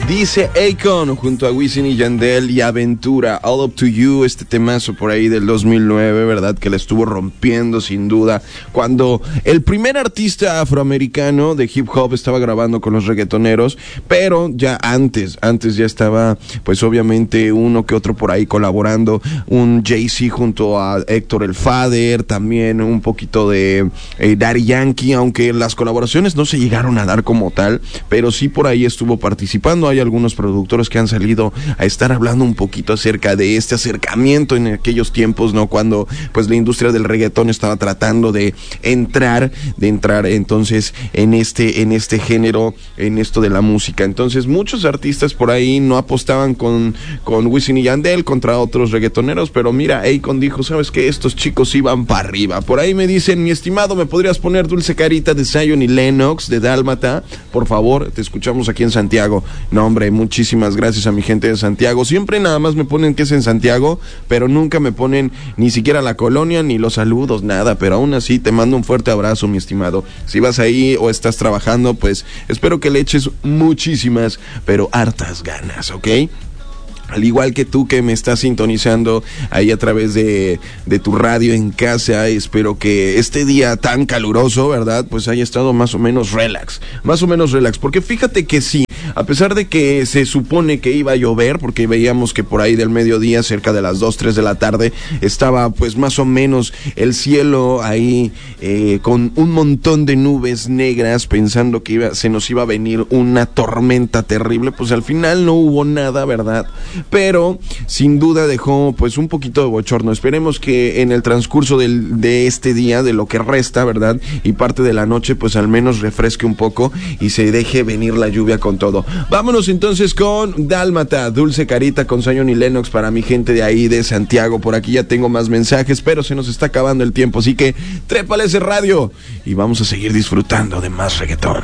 Dice Akon junto a Wisin y Yandel y Aventura, All Up To You, este temazo por ahí del 2009, ¿verdad? Que la estuvo rompiendo sin duda, cuando el primer artista afroamericano de hip hop estaba grabando con los reggaetoneros, pero ya antes ya estaba, pues obviamente uno que otro por ahí colaborando, un Jay-Z junto a Héctor el Father, también un poquito de Daddy Yankee, aunque las colaboraciones no se llegaron a dar como tal, pero sí por ahí estuvo participando. Hay algunos productores que han salido a estar hablando un poquito acerca de este acercamiento en aquellos tiempos, ¿no? Cuando pues la industria del reggaetón estaba tratando de entrar entonces en este género, en esto de la música. Entonces muchos artistas por ahí no apostaban con Wisin y Yandel contra otros reggaetoneros, pero mira, Akon dijo, ¿sabes qué? Estos chicos iban para arriba. Por ahí me dicen, mi estimado, ¿me podrías poner Dulce Carita de Zion y Lennox de Dálmata? Por favor, te escuchamos aquí en Santiago. No, hombre, muchísimas gracias a mi gente de Santiago. Siempre nada más me ponen que es en Santiago, pero nunca me ponen ni siquiera la colonia, ni los saludos, nada. Pero aún así te mando un fuerte abrazo, mi estimado. Si vas ahí o estás trabajando, pues espero que le eches muchísimas, pero hartas ganas, ¿ok? Al igual que tú que me estás sintonizando ahí a través de tu radio en casa, espero que este día tan caluroso, ¿verdad? Pues haya estado más o menos relax, porque fíjate que sí, a pesar de que se supone que iba a llover, porque veíamos que por ahí del mediodía, cerca de las 2, 3 de la tarde, estaba pues más o menos el cielo ahí con un montón de nubes negras, pensando que se nos iba a venir una tormenta terrible, pues al final no hubo nada, ¿verdad? Pero sin duda dejó pues un poquito de bochorno. Esperemos que en el transcurso de este día, de lo que resta, ¿verdad? Y parte de la noche, pues al menos refresque un poco y se deje venir la lluvia con todo. Vámonos entonces con Dálmata, Dulce Carita con Zion y Lennox para mi gente de ahí de Santiago. Por aquí ya tengo más mensajes, pero se nos está acabando el tiempo, así que trépale ese radio y vamos a seguir disfrutando de más reggaetón.